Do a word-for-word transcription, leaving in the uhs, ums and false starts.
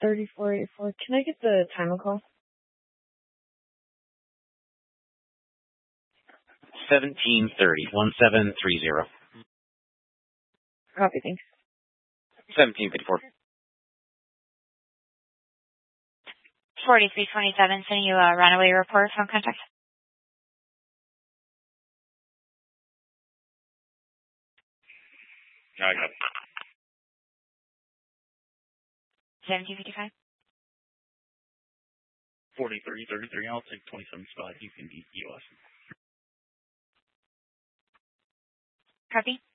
thirty-four eighty-four. Can I get the time of call? seventeen thirty, one seven three zero. Copy, thanks. seventeen fifty-four. forty-three twenty-seven, sending you a runaway report from contact. I got it. seventeen fifty-five. forty-three thirty-three, I'll take twenty-seven spot. You can be U S. Copy.